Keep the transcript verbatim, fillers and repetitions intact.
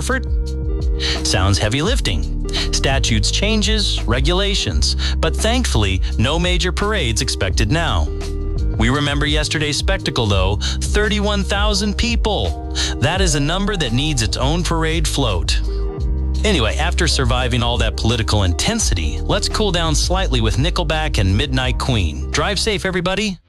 Hereford? Sounds heavy lifting. Statutes changes, regulations, but thankfully, no major parades expected now. We remember yesterday's spectacle though, thirty-one thousand people. That is a number that needs its own parade float. Anyway, after surviving all that political intensity, let's cool down slightly with Nickelback and Midnight Queen. Drive safe, everybody.